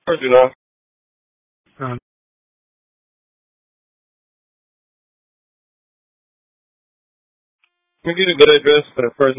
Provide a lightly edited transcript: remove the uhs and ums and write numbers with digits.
First, you know, can we get a good address for the first